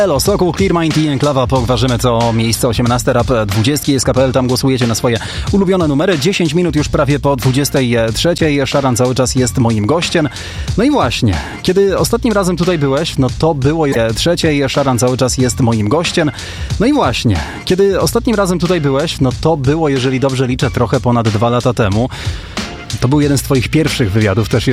Elo, Sokół, Clear Mind i Enklawa. Ważymy co miejsce 18 Rap 20 SKPL. Tam głosujecie na swoje ulubione numery. 10 minut już prawie po 23. Szaran cały czas jest moim gościem. No i właśnie, kiedy ostatnim razem tutaj byłeś, no to było trzeciej. Szaran cały czas jest moim gościem. No i właśnie, kiedy ostatnim razem tutaj byłeś, no to było, jeżeli dobrze liczę, trochę ponad 2 lata temu. To był jeden z twoich pierwszych wywiadów też.